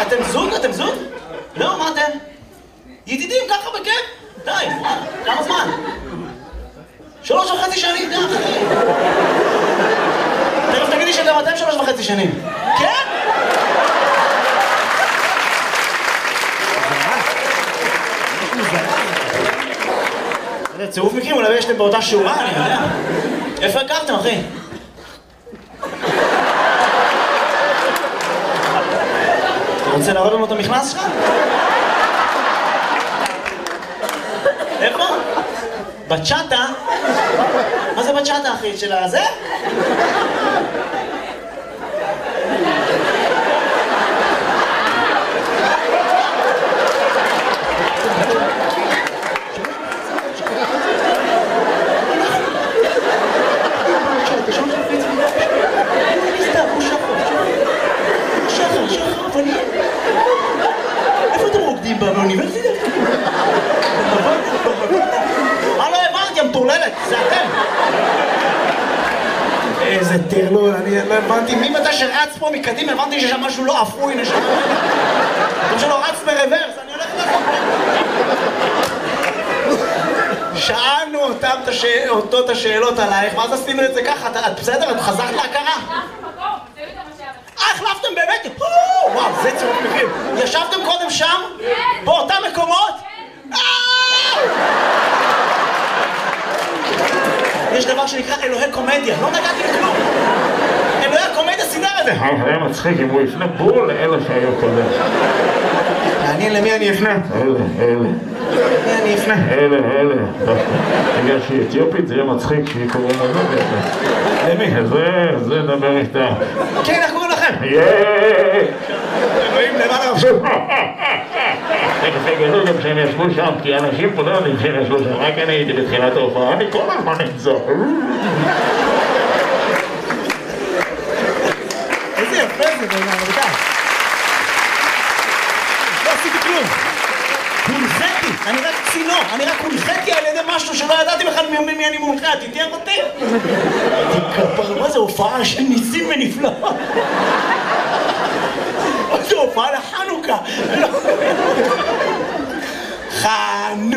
אתם זוג? אתם זוג? לא, מה אתם? ידידים ככה בכיף? די, כמה זמן? 3.5 שנים, די. תכף תגידי שגם אתם 3.5 שנים. כן? זה צירוף מקרים, אולי יש אתם באותה שורה, אני יודע. איפה הכרתם, אחי? אתה רוצה להראות לנו את המכנס שלך? איפה? בצ'אטה? מה זה בצ'אטה, אחי? של הזה? איפה אתם רוקדים באוניברסיטה? לא הבנתי, המטורללת, זה אתם. איזה טרלול, אני לא הבנתי. ממתי שרץ פה מקדימה, הבנתי שיש שם משהו לא אפוי, נשמע. כמו שלא רץ ברוורס, אני הולך לעשות. שאלנו אותו את השאלות עלייך, ואז עשינו את זה ככה. את בסדר? את חזרת להכרה? החלפתם באמת? וואו, זה צירוף מקרים. ישבתם קודם שם? באותם מקומות? יש דבר שנקרא אלוהי קומדיה, לא נגעתי בכלום. אלוהי הקומדיה סידר את זה. היה מצחיק אם הוא יפנה בול לאלה שהיו קודם. מעניין למי אני אפנה? אלה. למי אני אפנה? אלה. בגלל שהיא אתיופית זה יהיה מצחיק שהיא קוראים לנו בעצם. למי? זה נדבר איתה. כן, איך קוראים לכם? אלוהים למעלה רבשו. תכף יגלו גם שהם ישבו שם, כי אנשים פה לא יודעים שהם ישבו שם, רק אני הייתי בתחילת ההופעה, אני כל הזמן נמצא. איזה יפה זה בעיניי, רבותיי. לא עשיתי כלום. הונחיתי, אני רק צינור, אני רק הונחיתי על ידי משהו שלא ידעתי בכלל מי אני מונחה, תתייך אותי. מה זה הופעה של ניסים ונפלאות? מה זה הופעה לחנוכה? חנוכה.